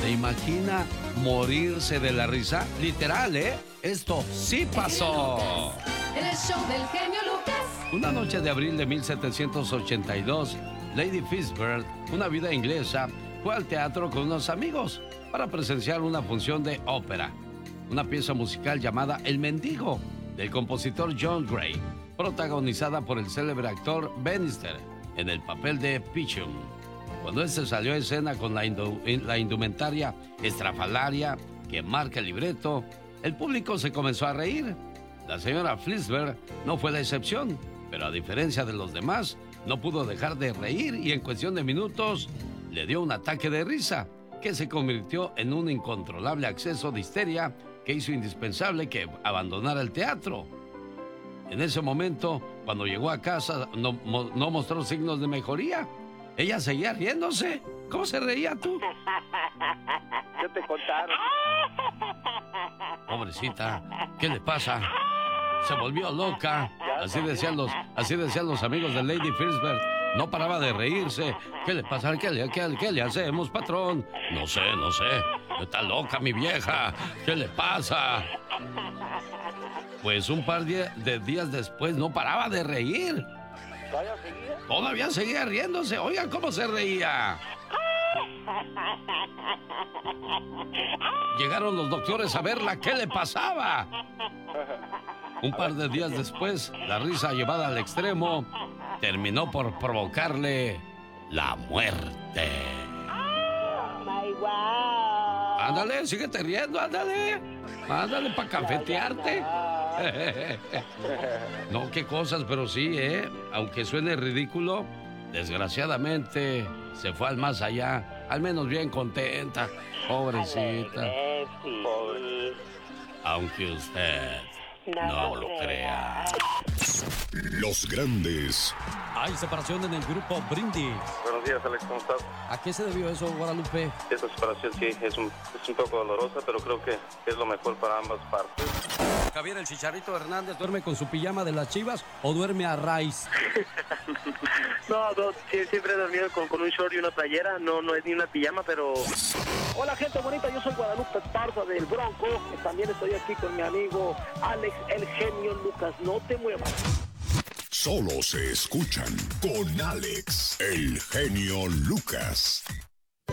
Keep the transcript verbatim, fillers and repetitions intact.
¿Se imagina morirse de la risa? Literal, ¿eh? Esto sí pasó. En el show del genio Lucas. Una noche de abril de mil setecientos ochenta y dos, Lady Fishburne, una viuda inglesa, fue al teatro con unos amigos para presenciar una función de ópera, una pieza musical llamada El Mendigo, del compositor John Gray, protagonizada por el célebre actor Bannister en el papel de Pichum. Cuando este salió a escena con la, indu la indumentaria estrafalaria que marca el libreto, el público se comenzó a reír. La señora Fishburne no fue la excepción, pero a diferencia de los demás, no pudo dejar de reír y en cuestión de minutos le dio un ataque de risa que se convirtió en un incontrolable acceso de histeria que hizo indispensable que abandonara el teatro. En ese momento, cuando llegó a casa, no, no mostró signos de mejoría. Ella seguía riéndose. ¿Cómo se reía tú? ¿Qué te contaron? Pobrecita, ¿qué le pasa? Se volvió loca. Así decían los, así decían los amigos de Lady Fishburne. No paraba de reírse. ¿Qué le pasa? ¿Qué le, qué, qué le hacemos, patrón? No sé, no sé. Está loca mi vieja. ¿Qué le pasa? Pues un par de, de días después no paraba de reír. ¿Todavía seguía? Todavía seguía riéndose. Oigan cómo se reía. Llegaron los doctores a verla. ¿Qué le pasaba? Un par de días después, la risa llevada al extremo terminó por provocarle la muerte. Ándale, síguete riendo, ándale. Ándale para cafetearte. No, qué cosas, pero sí, ¿eh? Aunque suene ridículo, desgraciadamente se fue al más allá. Al menos bien contenta. Pobrecita. Pobre. Aunque usted no lo crea. Los grandes. Hay separación en el grupo Brindis. Buenos días, Alex, ¿cómo estás? ¿A qué se debió eso, Guadalupe? Esta separación sí es un, es un poco dolorosa, pero creo que es lo mejor para ambas partes. Javier el Chicharito Hernández duerme con su pijama de las Chivas o duerme a raíz. No, no, sí, siempre he dormido con, con un short y una playera. No, no es ni una pijama, pero... Hola, gente bonita. Yo soy Guadalupe Esparza del Bronco. También estoy aquí con mi amigo Alex, el genio Lucas. No te muevas. Solo se escuchan con Alex, el genio Lucas.